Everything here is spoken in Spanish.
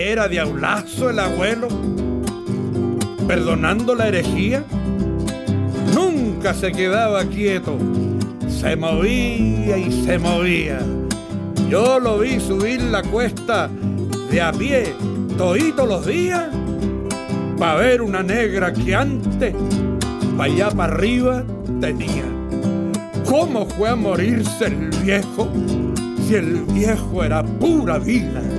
Era diablazo el abuelo, perdonando la herejía. Nunca se quedaba quieto, se movía y se movía. Yo lo vi subir la cuesta de a pie todito los días pa' ver una negra que antes pa' allá para arriba tenía. ¿Cómo fue a morirse el viejo si el viejo era pura vida?